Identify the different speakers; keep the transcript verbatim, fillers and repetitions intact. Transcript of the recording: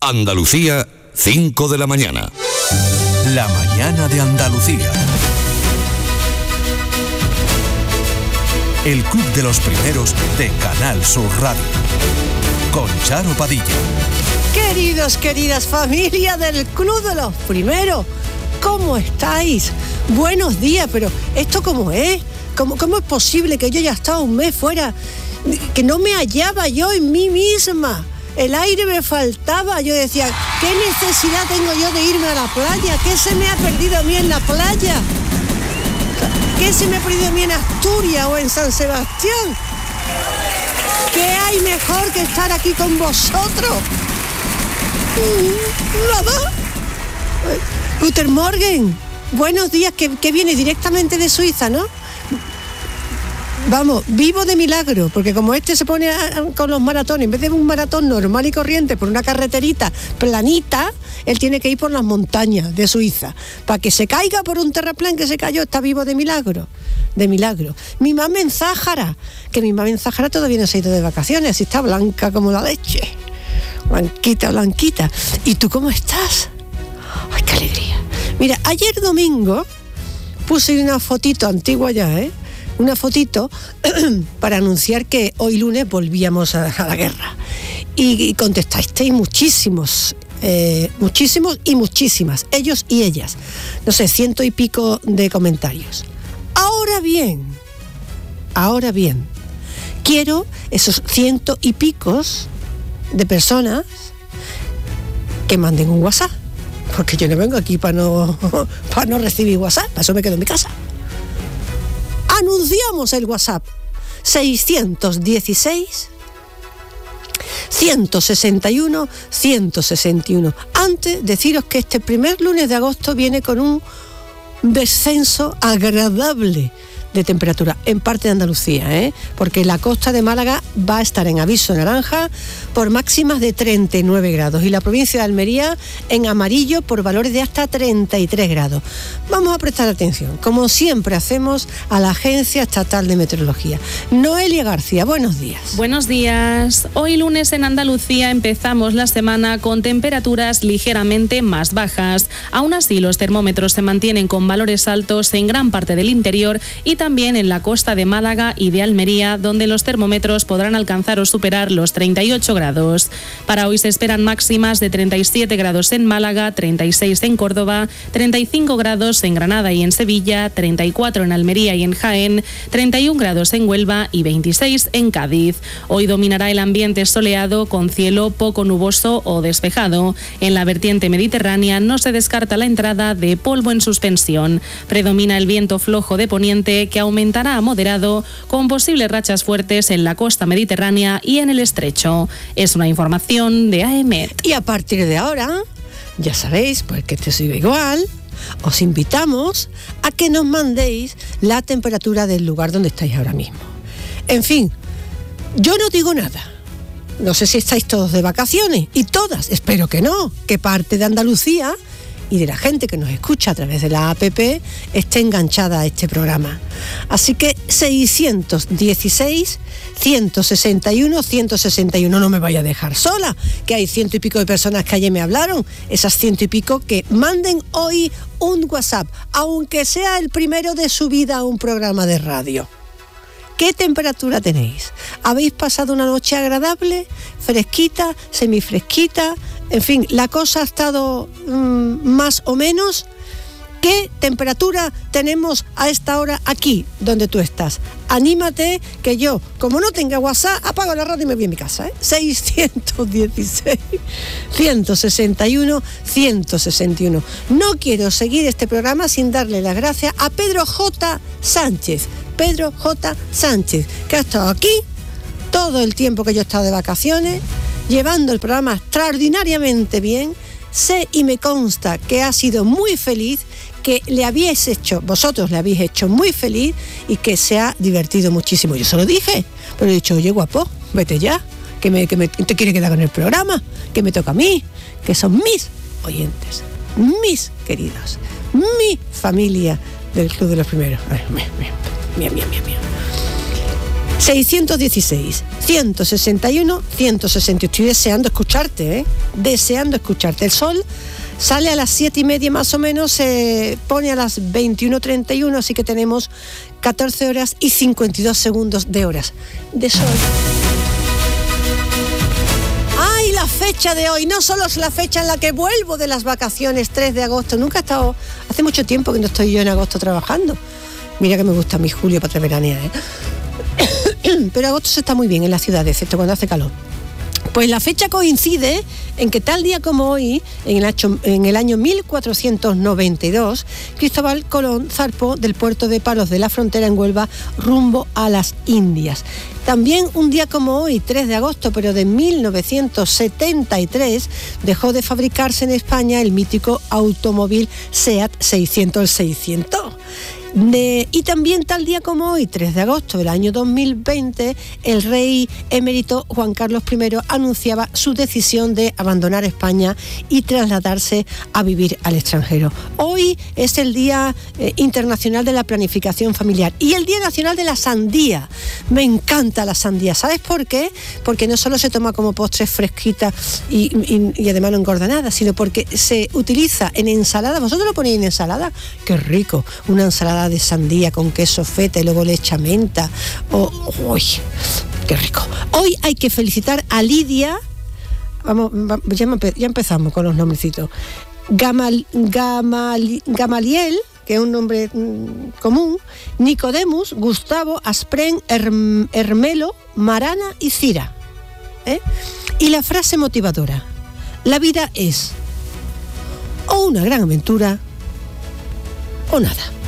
Speaker 1: Andalucía, cinco de la mañana.
Speaker 2: La mañana de Andalucía. El Club de los Primeros de Canal Sur Radio. Con Charo Padilla.
Speaker 3: Queridos, queridas familia del Club de los Primeros, ¿cómo estáis? Buenos días, pero ¿esto cómo es? ¿Cómo, cómo es posible que yo ya estaba un mes fuera, que no me hallaba yo en mí misma? El aire me faltaba, yo decía, ¿qué necesidad tengo yo de irme a la playa? ¿Qué se me ha perdido a mí en la playa? ¿Qué se me ha perdido a mí en Asturias o en San Sebastián? ¿Qué hay mejor que estar aquí con vosotros? Nada. Guten Morgen, buenos días, que, que viene directamente de Suiza, ¿no? Vamos, vivo de milagro, porque como este se pone a, con los maratones, en vez de un maratón normal y corriente por una carreterita planita, él tiene que ir por las montañas de Suiza. Para que se caiga por un terraplén que se cayó, está vivo de milagro, de milagro. Mi mamá en Záhara, que mi mamá en Záhara todavía no se ha ido de vacaciones, así está blanca como la leche, blanquita, blanquita. ¿Y tú cómo estás? ¡Ay, qué alegría! Mira, ayer domingo puse una fotito antigua ya, ¿eh? Una fotito para anunciar que hoy lunes volvíamos a, a la guerra. Y, y contestasteis muchísimos, eh, muchísimos y muchísimas, ellos y ellas. No sé, ciento y pico de comentarios. Ahora bien, ahora bien, quiero esos ciento y picos de personas que manden un WhatsApp. Porque yo no vengo aquí para no, para no recibir WhatsApp, para eso me quedo en mi casa. Anunciamos el WhatsApp seiscientos dieciséis, ciento sesenta y uno, ciento sesenta y uno. Antes, deciros que este primer lunes de agosto viene con un descenso agradable de temperatura en parte de Andalucía, ¿eh? Porque la costa de Málaga va a estar en aviso naranja por máximas de treinta y nueve grados y la provincia de Almería en amarillo por valores de hasta treinta y tres grados. Vamos a prestar atención, como siempre hacemos, a la Agencia Estatal de Meteorología. Noelia García, buenos días.
Speaker 4: Buenos días. Hoy lunes en Andalucía empezamos la semana con temperaturas ligeramente más bajas. Aún así, los termómetros se mantienen con valores altos en gran parte del interior y también en la costa de Málaga y de Almería, donde los termómetros podrán alcanzar o superar los treinta y ocho grados. Para hoy se esperan máximas de treinta y siete grados en Málaga, treinta y seis en Córdoba, treinta y cinco grados en Granada y en Sevilla, treinta y cuatro en Almería y en Jaén, treinta y uno grados en Huelva y veintiséis en Cádiz. Hoy dominará el ambiente soleado con cielo poco nuboso o despejado. En la vertiente mediterránea no se descarta la entrada de polvo en suspensión. Predomina el viento flojo de poniente, que aumentará a moderado con posibles rachas fuertes en la costa mediterránea y en el estrecho. Es una información de A E M E T.
Speaker 3: Y a partir de ahora, ya sabéis, pues que esto sigue igual, os invitamos a que nos mandéis la temperatura del lugar donde estáis ahora mismo. En fin, yo no digo nada. No sé si estáis todos de vacaciones, y todas, espero que no, que parte de Andalucía y de la gente que nos escucha a través de la app esté enganchada a este programa. Así que seiscientos dieciséis, ciento sesenta y uno, ciento sesenta y uno, no me vaya a dejar sola, que hay ciento y pico de personas que ayer me hablaron, esas ciento y pico que manden hoy un WhatsApp, aunque sea el primero de su vida a un programa de radio. ¿Qué temperatura tenéis? ¿Habéis pasado una noche agradable, fresquita, semifresquita? En fin, la cosa ha estado mmm, más o menos. ¿Qué temperatura tenemos a esta hora aquí, donde tú estás? Anímate, que yo, como no tenga WhatsApp, apago la radio y me voy a mi casa, ¿eh? seiscientos dieciséis, ciento sesenta y uno, ciento sesenta y uno. No quiero seguir este programa sin darle las gracias a Pedro J. Sánchez. Pedro J. Sánchez, que ha estado aquí todo el tiempo que yo he estado de vacaciones, llevando el programa extraordinariamente bien. Sé y me consta que ha sido muy feliz, que le habéis hecho, vosotros le habéis hecho muy feliz y que se ha divertido muchísimo. Yo se lo dije, pero he dicho, oye, guapo, vete ya, que, me, que me, te quiere quedar con el programa, que me toca a mí, que son mis oyentes, mis queridos, mi familia del Club de los Primeros. Ay, mía, mía, mía, mía, mía. seiscientos dieciséis, ciento sesenta y uno, ciento sesenta. Estoy deseando escucharte, ¿eh? Deseando escucharte. El sol sale a las siete y media más o menos, se pone a las veintiuno treinta y uno, así que tenemos catorce horas y cincuenta y dos segundos de horas de sol. ¡Ay, la fecha de hoy! No solo es la fecha en la que vuelvo de las vacaciones, tres de agosto. Nunca he estado, hace mucho tiempo que no estoy yo en agosto trabajando. Mira que me gusta mi julio para veranear, ¿eh? Pero agosto se está muy bien en la ciudad, excepto cuando hace calor. Pues la fecha coincide en que tal día como hoy, en el, año, en el año mil cuatrocientos noventa y dos, Cristóbal Colón zarpó del puerto de Palos de la Frontera en Huelva rumbo a las Indias. También un día como hoy, tres de agosto, pero de mil novecientos setenta y tres, dejó de fabricarse en España el mítico automóvil SEAT seiscientos seiscientos. De, y también tal día como hoy, tres de agosto del año dos mil veinte, el rey emérito Juan Carlos primero anunciaba su decisión de abandonar España y trasladarse a vivir al extranjero. Hoy es el Día eh, Internacional de la Planificación Familiar y el Día Nacional de la Sandía. Me encanta la sandía. ¿Sabes por qué? Porque no solo se toma como postre fresquita y, y, y además no engorda nada, sino porque se utiliza en ensalada. ¿Vosotros lo ponéis en ensalada? ¡Qué rico! Una ensalada de sandía con queso feta y luego le echa menta. Oh, ¡Uy! ¡Qué rico! Hoy hay que felicitar a Lidia. Vamos, ya, ya empezamos con los nombrecitos. Gamal, Gamal, Gamaliel, que es un nombre mmm, común, Nicodemus, Gustavo, Aspren, Herm, Hermelo, Marana y Cira. ¿Eh? Y la frase motivadora: la vida es o una gran aventura o nada.